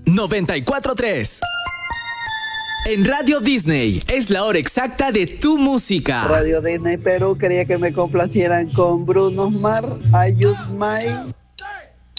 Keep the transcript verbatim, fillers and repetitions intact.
noventa y cuatro punto tres. En Radio Disney es la hora exacta de tu música. Radio Disney Perú quería que me complacieran con Bruno Mars, I Use My